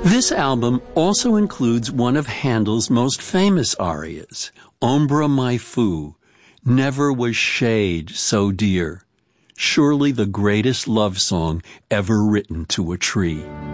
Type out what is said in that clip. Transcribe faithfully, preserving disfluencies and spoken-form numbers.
This album also includes one of Handel's most famous arias, Ombre mai fu, Never Was Shade So Dear, surely the greatest love song ever written to a tree.